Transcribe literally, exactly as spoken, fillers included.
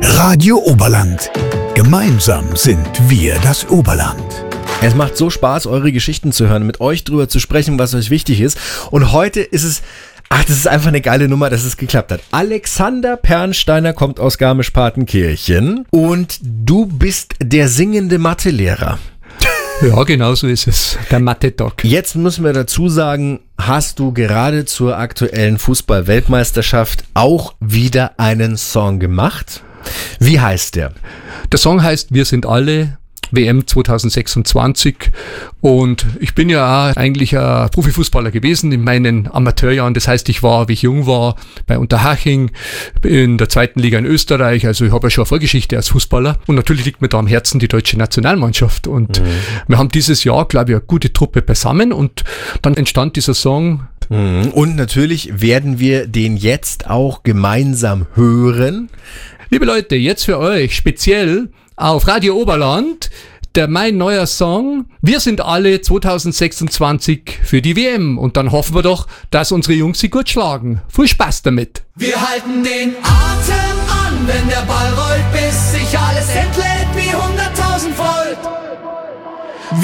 Radio Oberland. Gemeinsam sind wir das Oberland. Es macht so Spaß, eure Geschichten zu hören, mit euch drüber zu sprechen, was euch wichtig ist. Und heute ist es, ach, das ist einfach eine geile Nummer, dass es geklappt hat. Alexander Pernsteiner kommt aus Garmisch-Partenkirchen und du bist der singende Mathelehrer. Ja, genau so ist es. Der Mathe-Doc. Jetzt müssen wir dazu sagen, hast du gerade zur aktuellen Fußball-Weltmeisterschaft auch wieder einen Song gemacht? Wie heißt der? Der Song heißt Wir sind alle, W M zwanzig sechsundzwanzig, und ich bin ja auch eigentlich ein Profifußballer gewesen in meinen Amateurjahren. Das heißt, ich war, wie ich jung war, bei Unterhaching in der zweiten Liga in Österreich. Also ich habe ja schon eine Vorgeschichte als Fußballer, und natürlich liegt mir da am Herzen die deutsche Nationalmannschaft, und mhm. wir haben dieses Jahr, glaube ich, eine gute Truppe beisammen, und dann entstand dieser Song. Mhm. Und natürlich werden wir den jetzt auch gemeinsam hören. Liebe Leute, jetzt für euch speziell auf Radio Oberland, der mein neuer Song, Wir sind alle zwanzig sechsundzwanzig für die W M. Und dann hoffen wir doch, dass unsere Jungs sie gut schlagen. Viel Spaß damit. Wir halten den Atem